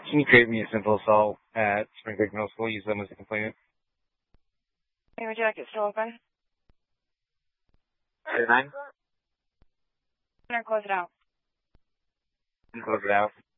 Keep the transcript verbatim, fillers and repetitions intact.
Can you create me a simple assault at Spring Creek Middle School? Use them as a complainant. Your jacket still open? Nine. Or close it out? Close it out.